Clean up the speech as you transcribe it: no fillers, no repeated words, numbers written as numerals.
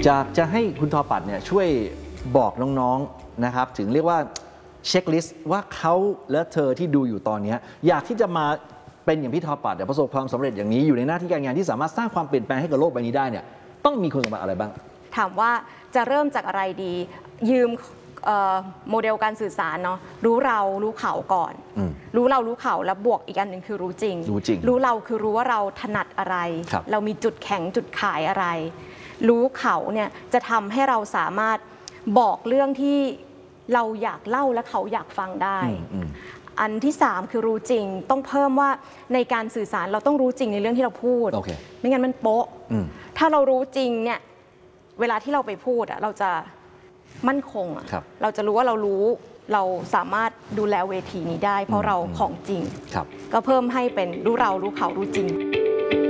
จะให้คุณทอปัดเนี่ยช่วยบอกน้องๆนะครับถึงเรียกว่าเช็คลิสต์ว่าเขาและเธอที่ดูอยู่ตอนนี้อยากที่จะมาเป็นอย่างพี่ทอปัดประสบความสำเร็จอย่างนี้อยู่ในหน้าที่การงานที่สามารถสร้างความเปลี่ยนแปลงให้กับโลกใบนี้ได้เนี่ยต้องมีคุณสมบัติอะไรบ้างถามว่าจะเริ่มจากอะไรดียืมโมเดลการสื่อสารเนาะรู้เรารู้เขาก่อนรู้เรารู้เขาแล้วบวกอีกอันหนึ่งคือรู้จริงรู้เราคือรู้ว่าเราถนัดอะไรเรามีจุดแข็งจุดขายอะไรรู้เขาเนี่ยจะทำให้เราสามารถบอกเรื่องที่เราอยากเล่าและเขาอยากฟังได้อันที่3คือรู้จริงต้องเพิ่มว่าในการสื่อสารเราต้องรู้จริงในเรื่องที่เราพูดไม่งั้นมันโป๊ะถ้าเรารู้จริงเนี่ยเวลาที่เราไปพูดเราจะมั่นคงเราจะรู้ว่าเราสามารถดูแลเวทีนี้ได้เพราะเราของจริงก็เพิ่มให้เป็นรู้เรารู้เขารู้จริง